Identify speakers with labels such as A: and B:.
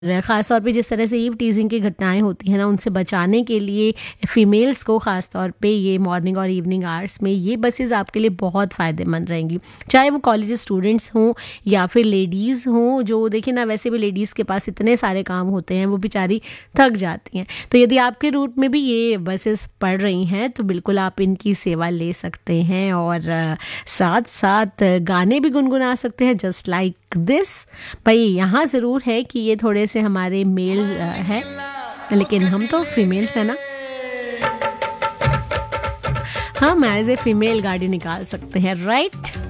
A: ख़ास तौर पे जिस तरह से ईव टीज़िंग की घटनाएँ होती हैं ना, उनसे बचाने के लिए फ़ीमेल्स को ख़ास तौर पे ये मॉर्निंग और इवनिंग आवर्स में ये बसेज़ आपके लिए बहुत फ़ायदेमंद रहेंगी। चाहे वो कॉलेज स्टूडेंट्स हों या फिर लेडीज़ हों, जो देखिए ना वैसे भी लेडीज़ के पास इतने सारे काम होते हैं, वो बेचारी थक जाती हैं। तो यदि आपके रूट में भी ये बसेज़ पड़ रही हैं तो बिल्कुल आप इनकी सेवा ले सकते हैं और साथ-साथ गाने भी गुनगुना सकते हैं जस्ट लाइक दिस। भाई यहाँ ज़रूर है कि ये थोड़े से हमारे मेल हैं, लेकिन हम तो फीमेल्स हैं ना, हम एज़ ए फीमेल गाड़ी निकाल सकते हैं, राइट?